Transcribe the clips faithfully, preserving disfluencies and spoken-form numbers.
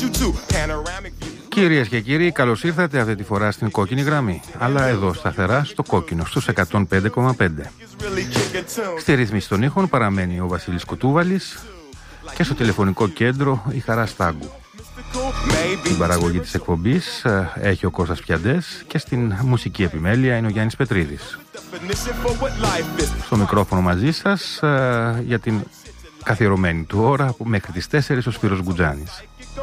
Κυρίες και κύριοι, καλώς ήρθατε αυτή τη φορά στην κόκκινη γραμμή. Αλλά εδώ σταθερά στο κόκκινο, στους εκατόν πέντε κόμμα πέντε. Στη ρύθμιση των ήχων παραμένει ο Βασίλης Κουτούβαλης και στο τηλεφωνικό κέντρο η Χαρά Στάγκου. Την παραγωγή της εκπομπής έχει ο Κώστας Πιαντές και στην μουσική επιμέλεια είναι ο Γιάννης Πετρίδης. Στο μικρόφωνο μαζί σας για την καθιερωμένη του ώρα μέχρι τις τέσσερις ο Σπύρος Γκουτζάνης.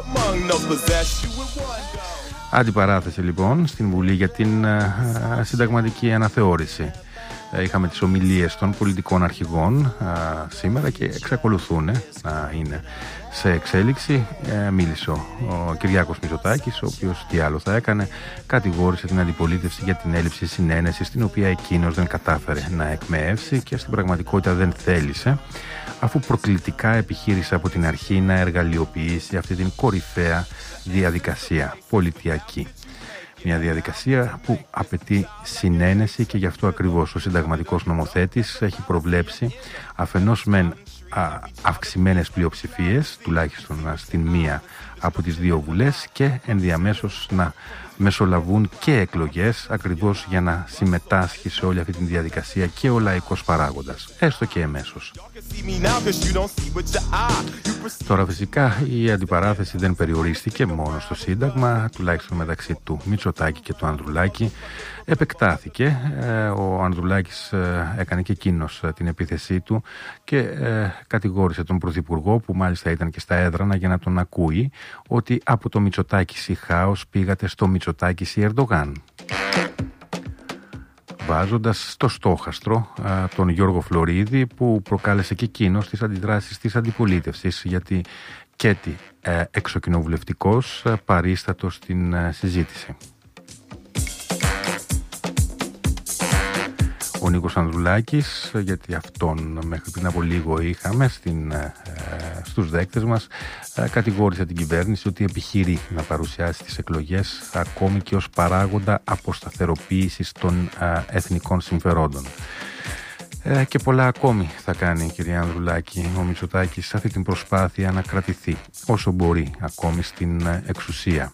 Αντιπαράθεση λοιπόν στην Βουλή για την α, συνταγματική αναθεώρηση. Είχαμε τις ομιλίες των πολιτικών αρχηγών α, σήμερα και εξακολουθούν να είναι σε εξέλιξη. Ε, μίλησε ο, ο Κυριάκος Μητσοτάκης, ο οποίος τι άλλο θα έκανε, κατηγόρησε την αντιπολίτευση για την έλλειψη συνένεσης, την οποία εκείνος δεν κατάφερε να εκμεεύσει και στην πραγματικότητα δεν θέλησε, αφού προκλητικά επιχείρησε από την αρχή να εργαλειοποιήσει αυτή την κορυφαία διαδικασία πολιτιακή. Μια διαδικασία που απαιτεί συνένεση και γι' αυτό ακριβώς ο συνταγματικός νομοθέτης έχει προβλέψει αφενός μεν αυξημένες πλειοψηφίες, τουλάχιστον στην μία από τις δύο βουλές, και ενδιαμέσως να μεσολαβούν και εκλογές, ακριβώς για να συμμετάσχει σε όλη αυτή τη διαδικασία και ο λαϊκός παράγοντας, έστω και εμέσως. Τώρα φυσικά η αντιπαράθεση δεν περιορίστηκε μόνο στο Σύνταγμα, τουλάχιστον μεταξύ του Μητσοτάκη και του Ανδρουλάκη. Επεκτάθηκε, ο Ανδρουλάκης έκανε και εκείνος την επίθεσή του και κατηγόρησε τον Πρωθυπουργό, που μάλιστα ήταν και στα έδρανα για να τον ακούει, ότι από το Μητσοτάκη χάος πήγατε στο Μητσοτάκη Ερντογάν, βάζοντας στο στόχαστρο α, τον Γιώργο Φλωρίδη, που προκάλεσε και εκείνος τις αντιδράσεις της αντιπολίτευσης, γιατί και τι ε, εξοκοινοβουλευτικός ε, παρίστατο στην ε, συζήτηση. Ο Νίκος Ανδρουλάκης, γιατί αυτόν μέχρι πριν από λίγο είχαμε στην, ε, στους δέκτες μας, ε, κατηγόρησε την κυβέρνηση ότι επιχειρεί να παρουσιάσει τις εκλογές ακόμη και ως παράγοντα αποσταθεροποίησης των ε, εθνικών συμφερόντων. Ε, και πολλά ακόμη θα κάνει, κυρία Ανδρουλάκη, ο Μητσοτάκης σε αυτή την προσπάθεια να κρατηθεί όσο μπορεί ακόμη στην ε, εξουσία.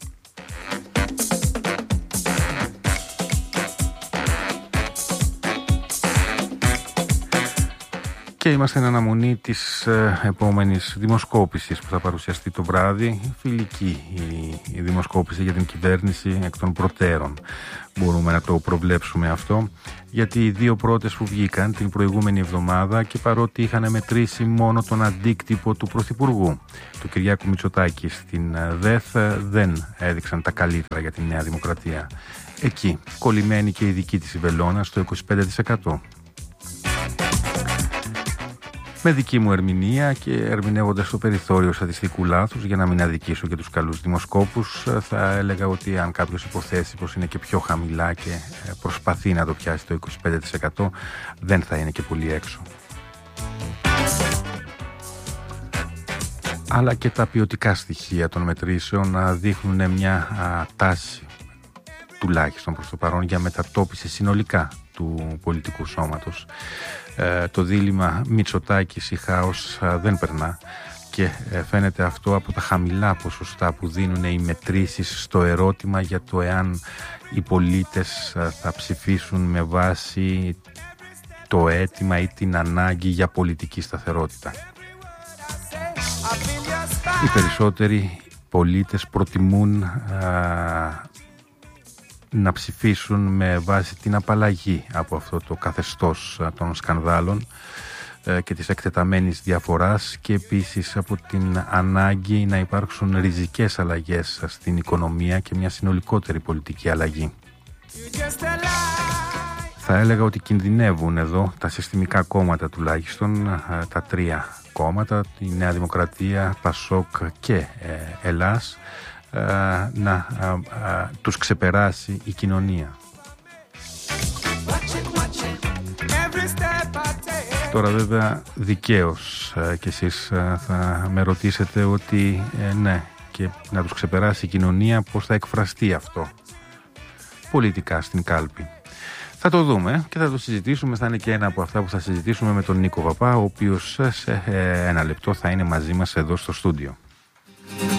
Και είμαστε εν αναμονή της ε, επόμενης δημοσκόπησης που θα παρουσιαστεί το βράδυ. Φιλική η, η δημοσκόπηση για την κυβέρνηση εκ των προτέρων. Μπορούμε να το προβλέψουμε αυτό, γιατί οι δύο πρώτες που βγήκαν την προηγούμενη εβδομάδα, και παρότι είχαν μετρήσει μόνο τον αντίκτυπο του Πρωθυπουργού, του Κυριάκου Μητσοτάκη, στην ΔΕΘ, δεν έδειξαν τα καλύτερα για τη Νέα Δημοκρατία. Εκεί κολλημένη και η δική της η βελόνα στο είκοσι πέντε τοις εκατό. Με δική μου ερμηνεία και ερμηνεύοντας το περιθώριο στατιστικού λάθους, για να μην αδικήσω και τους καλούς δημοσκόπους, θα έλεγα ότι αν κάποιος υποθέσει πως είναι και πιο χαμηλά και προσπαθεί να το πιάσει το είκοσι πέντε τοις εκατό, δεν θα είναι και πολύ έξω. Αλλά και τα ποιοτικά στοιχεία των μετρήσεων δείχνουν μια α, τάση, τουλάχιστον προς το παρόν, για μετατόπιση συνολικά του πολιτικού σώματος. Ε, το δίλημμα Μητσοτάκης ή χάος ε, δεν περνά, και ε, φαίνεται αυτό από τα χαμηλά ποσοστά που δίνουν οι μετρήσεις στο ερώτημα για το εάν οι πολίτες ε, θα ψηφίσουν με βάση το αίτημα ή την ανάγκη για πολιτική σταθερότητα. Οι περισσότεροι πολίτες προτιμούν ε, να ψηφίσουν με βάση την απαλλαγή από αυτό το καθεστώς των σκανδάλων και της εκτεταμένης διαφοράς, και επίσης από την ανάγκη να υπάρξουν ριζικές αλλαγές στην οικονομία και μια συνολικότερη πολιτική αλλαγή. Θα έλεγα ότι κινδυνεύουν εδώ τα συστημικά κόμματα, τουλάχιστον τα τρία κόμματα, η Νέα Δημοκρατία, Πασόκ και ε, Ελλάς, να α, α, τους ξεπεράσει η κοινωνία. Τώρα βέβαια δικαίως κι εσείς θα με ρωτήσετε ότι ε, ναι, και να τους ξεπεράσει η κοινωνία, πώς θα εκφραστεί αυτό πολιτικά στην κάλπη. Θα το δούμε και θα το συζητήσουμε. Θα είναι και ένα από αυτά που θα συζητήσουμε με τον Νίκο Παπά, ο οποίος σε ένα λεπτό θα είναι μαζί μας εδώ στο στούντιο.